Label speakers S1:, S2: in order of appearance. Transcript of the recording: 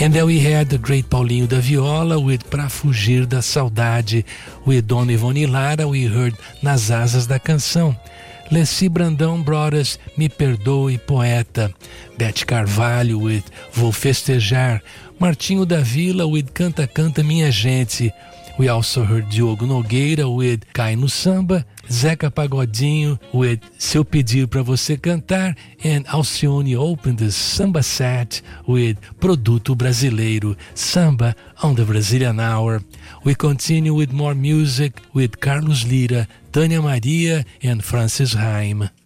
S1: And then we had the great Paulinho da Viola with Pra Fugir da Saudade. With Dona Ivone Lara, we heard Nas Asas da Canção. Leci Brandão brought us Me Perdoe, Poeta. Beth Carvalho with Vou Festejar. Martinho da Vila with Canta Canta Minha Gente. We also heard Diogo Nogueira with Cai no Samba, Zeca Pagodinho with Se Eu Pedir Pra Você Cantar, and Alcione opened the Samba set with Produto Brasileiro, Samba on the Brazilian Hour. We continue with more music with Carlos Lira, Tânia Maria, and Francis Haim.